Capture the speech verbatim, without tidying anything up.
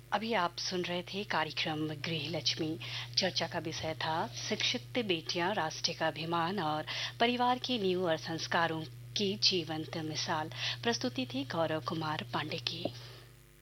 अभी आप सुन रहे थे कार्यक्रम गृह लक्ष्मी। चर्चा का विषय था शिक्षित बेटियां राष्ट्र का अभिमान और परिवार की नींव और संस्कारों की जीवंत मिसाल। प्रस्तुति थी गौरव कुमार पांडे की।